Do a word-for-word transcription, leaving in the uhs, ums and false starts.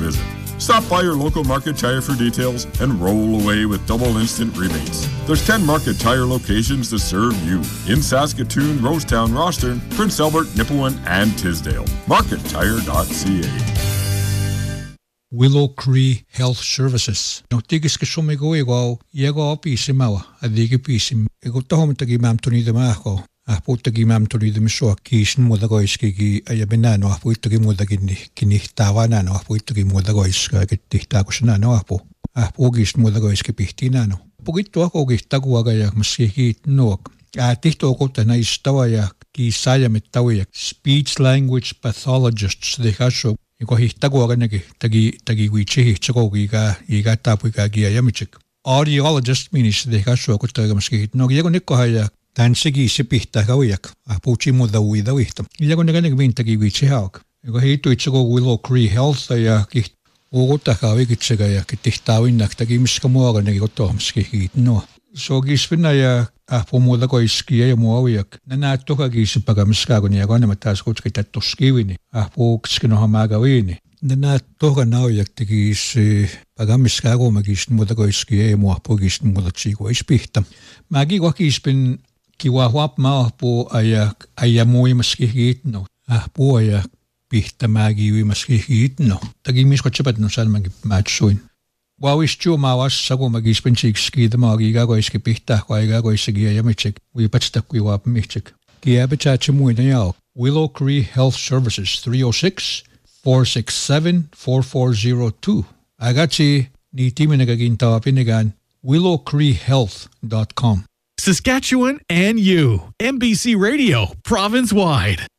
visit. Stop by your local Market Tire for details and roll away with double instant rebates. There's ten Market Tire locations to serve you in Saskatoon, Rosetown, Rosthern, Prince Albert, Nipawin, and Tisdale. market tire dot c a. Willow Cree Health Services. No tigis ke some go ego yego pisima adigi pisim. Ego tohom tagi mam toni de mako. Ah putagi mam toni de miso kisn modagoiski gi ayabenano ah putagi modagini kini tawana no ah putagi modagoiska ke tihta kusna no apo. Ah pugis modagoiski pihtinano. Pugitto ako gistagu agaya maski no. Ah tihto ko tana istawaya ki sayamet tawya speech language pathologists de hasho. Iko hihtagu aganagi tagi tagi wichi chako giga giga tapu ga gia yamichik. Audiologist means de hasho ko taga maski no gigo nikko haya tansigi sipihta gawiak. Ah puchi moda wida wihtam. Gigo naganig min tagi wichi hauk. Iko hitu chako Willow Cree Health ya ki ogota ka wigitsiga ya ki tihtawin nak tagi miskamo aganagi ko to maski hit no. So gispina ya ah pomoda ko iski ya mo awiak. Nana to ka gisipaga miskago ni agona matas ko kita toskiwini. Ah po kskino hamagawini. Nana to ka na awiak tigis pagamiskago magis moda ko iski ya mo po gis moda chigo ispihta. Magi ko gispin kiwahwap ma po ayak ayamoi maski hit no. Ah po ayak pihta magi wi maski hit no. Tagi mis ko chapat no san magi matsuin. Wawis chu mawas sago magispin chikski the magi gago iski pihta ko gago isigi yamichik we patsta kwi wap michik ki abacha mu na yao Willow Cree Health Services three oh six, four six seven, four four zero two agachi ni timinagaginta pinigan willow cree health dot com. Saskatchewan and you. M B C Radio, province-wide.